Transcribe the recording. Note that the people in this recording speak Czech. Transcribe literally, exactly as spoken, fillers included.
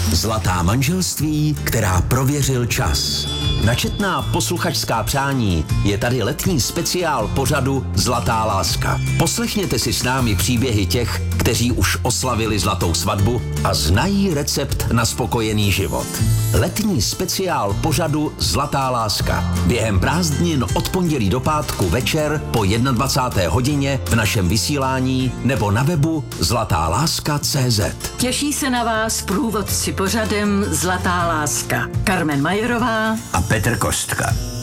Zlatá manželství, která prověřil čas. Načetná posluchačská přání je tady letní speciál pořadu Zlatá láska. Poslechněte si s námi příběhy těch, kteří už oslavili zlatou svatbu a znají recept na spokojený život. Letní speciál pořadu Zlatá láska. Během prázdnin od pondělí do pátku večer po dvacáté jedné hodině v našem vysílání nebo na webu zlatá láska tečka cé zet. Těší se na vás průvodci pořadem Zlatá láska. Karmen Majerová a Petr Kostka.